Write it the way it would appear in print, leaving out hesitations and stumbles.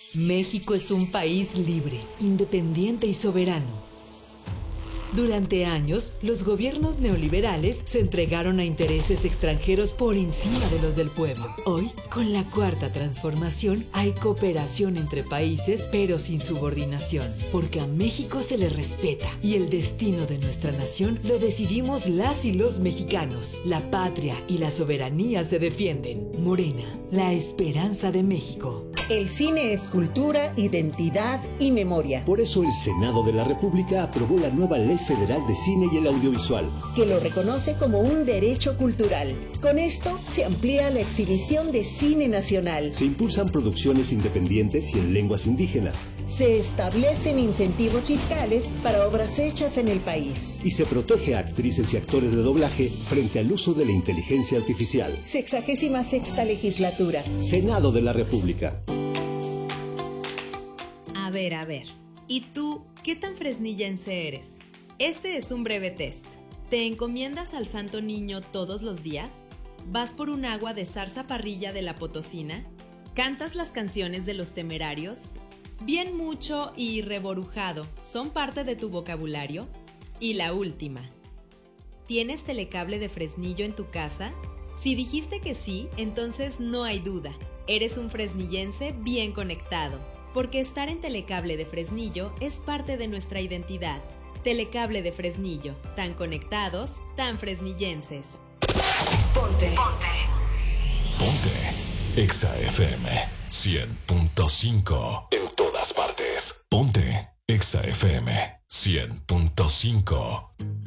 México es un país libre, independiente y soberano. Durante años, los gobiernos neoliberales se entregaron a intereses extranjeros por encima de los del pueblo. Hoy, con la cuarta transformación, hay cooperación entre países, pero sin subordinación, porque a México se le respeta y el destino de nuestra nación lo decidimos las y los mexicanos. La patria y la soberanía se defienden. Morena, la esperanza de México. El cine es cultura, identidad y memoria. Por eso el Senado de la República aprobó la nueva Ley Federal de Cine y el Audiovisual, que lo reconoce como un derecho cultural. Con esto se amplía la exhibición de cine nacional. Se impulsan producciones independientes y en lenguas indígenas. Se establecen incentivos fiscales para obras hechas en el país. Y se protege a actrices y actores de doblaje frente al uso de la inteligencia artificial. 66ª legislatura. Senado de la República. A ver. ¿Y tú qué tan fresnillense eres? Este es un breve test. ¿Te encomiendas al Santo Niño todos los días? ¿Vas por un agua de zarzaparrilla de la Potosina? ¿Cantas las canciones de los Temerarios? ¿Bien mucho y reborujado son parte de tu vocabulario? Y la última. ¿Tienes telecable de Fresnillo en tu casa? Si dijiste que sí, entonces no hay duda. Eres un fresnillense bien conectado, porque estar en Telecable de Fresnillo es parte de nuestra identidad. Telecable de Fresnillo, tan conectados, tan fresnillenses. Ponte. Exa FM 100.5 en todas partes. Ponte Exa FM 100.5.